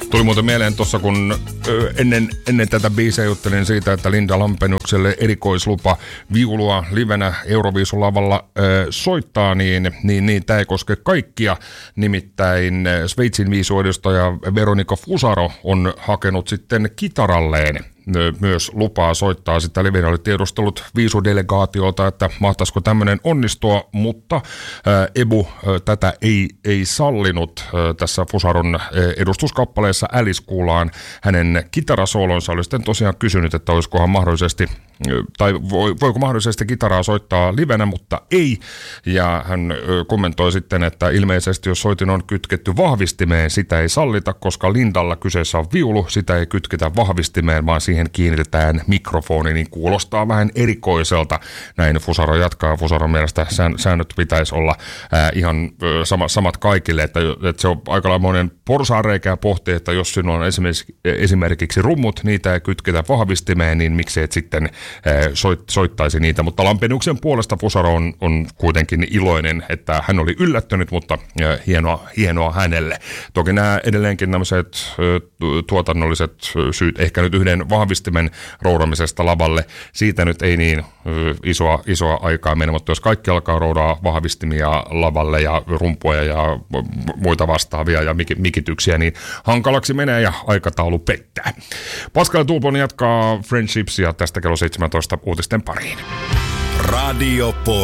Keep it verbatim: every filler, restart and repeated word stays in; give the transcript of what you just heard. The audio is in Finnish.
Tuli muuten mieleen tuossa, kun ö, ennen, ennen tätä biisiä juttelin siitä, että Linda Lampenukselle erikoislupa viulua livenä Euroviisulavalla ö, soittaa, niin, niin, niin tämä ei koske kaikkia. Nimittäin Sveitsin viisuedustaja Veronika Fusaro on hakenut sitten kitaralleen myös lupaa soittaa sitä. Livenä oli tiedustellut viisudelegaatiolta, että mahtaisiko tämmöinen onnistua, mutta ää, Ebu ää, tätä ei, ei sallinut. Ää, tässä Fusaron ää, edustuskappaleessa Alice kuullaan hänen kitarasoolonsa. Oli sitten tosiaan kysynyt, että olisikohan mahdollisesti, tai voiko mahdollisesti kitaraa soittaa livenä, mutta ei. Ja hän ää, kommentoi sitten, että ilmeisesti jos soitin on kytketty vahvistimeen, sitä ei sallita, koska Lindalla kyseessä on viulu, sitä ei kytketä vahvistimeen, vaan siihen kiinnitetään mikrofoni, niin kuulostaa vähän erikoiselta. Näin Fusaro jatkaa. Fusaron mielestä säännöt pitäisi olla ää, ihan ä, sama, samat kaikille, että, että se on aika lailla monen porsaanreikä pohti, että jos sinulla on esimerkiksi, esimerkiksi rummut, niitä ei kytketä vahvistimeen, niin miksi et sitten ää, soit, soittaisi niitä. Mutta Lampenuksen puolesta Fusaro on, on kuitenkin iloinen, että hän oli yllättynyt, mutta ää, hienoa, hienoa hänelle. Toki nämä edelleenkin tämmöiset ä, tuotannolliset syyt, ehkä nyt yhden vahvistimen roudamisesta lavalle. Siitä nyt ei niin isoa, isoa aikaa mene, mutta jos kaikki alkaa roudaa vahvistimia lavalle ja rumpuja ja muita vastaavia ja mikityksiä, niin hankalaksi menee ja aikataulu pettää. Pascal Tulpon jatkaa Friendshipsia tästä kello seitsemäntoista uutisten pariin. Radio